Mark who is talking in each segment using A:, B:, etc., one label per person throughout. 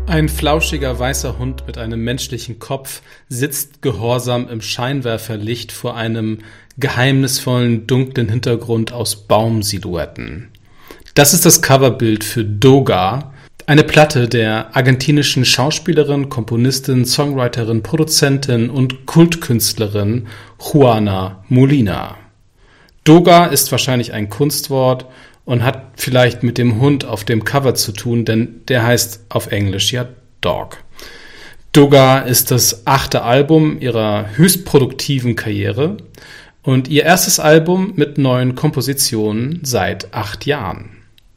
A: Ein flauschiger weißer Hund mit einem menschlichen Kopf sitzt gehorsam im Scheinwerferlicht vor einem geheimnisvollen, dunklen Hintergrund aus Baumsilhouetten. Das ist das Coverbild für Doga, eine Platte der argentinischen Schauspielerin, Komponistin, Songwriterin, Produzentin und Kultkünstlerin Juana Molina. Doga ist wahrscheinlich ein Kunstwort und hat vielleicht mit dem Hund auf dem Cover zu tun, denn der heißt auf Englisch ja Dog. Doga ist das 8. Album ihrer höchst produktiven Karriere und ihr erstes Album mit neuen Kompositionen seit 8 Jahren.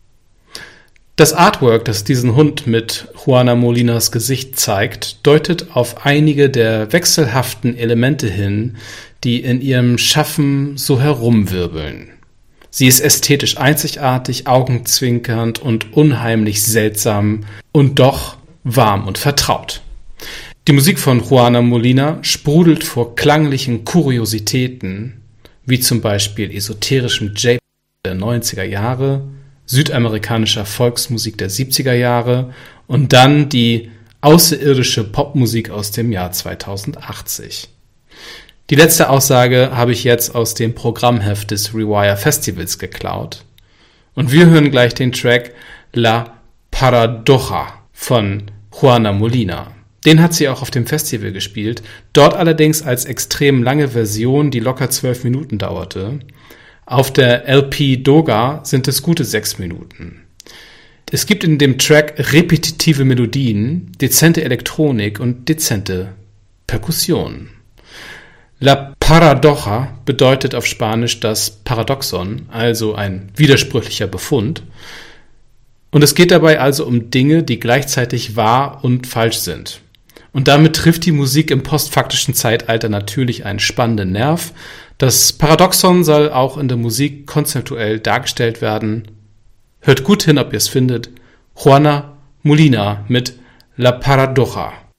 A: Das Artwork, das diesen Hund mit Juana Molinas Gesicht zeigt, deutet auf einige der wechselhaften Elemente hin, die in ihrem Schaffen so herumwirbeln. Sie ist ästhetisch einzigartig, augenzwinkernd und unheimlich seltsam und doch warm und vertraut. Die Musik von Juana Molina sprudelt vor klanglichen Kuriositäten, wie zum Beispiel esoterischem J-Pop der 90er Jahre, südamerikanischer Volksmusik der 70er Jahre und dann die außerirdische Popmusik aus dem Jahr 2080. Die letzte Aussage habe ich jetzt aus dem Programmheft des Rewire Festivals geklaut. Und wir hören gleich den Track La Paradoja von Juana Molina. Den hat sie auch auf dem Festival gespielt, dort allerdings als extrem lange Version, die locker 12 Minuten dauerte. Auf der LP Doga sind es gute 6 Minuten. Es gibt in dem Track repetitive Melodien, dezente Elektronik und dezente Perkussion. La Paradoja bedeutet auf Spanisch das Paradoxon, also ein widersprüchlicher Befund. Und es geht dabei also um Dinge, die gleichzeitig wahr und falsch sind. Und damit trifft die Musik im postfaktischen Zeitalter natürlich einen spannenden Nerv. Das Paradoxon soll auch in der Musik konzeptuell dargestellt werden. Hört gut hin, ob ihr es findet. Juana Molina mit La Paradoja.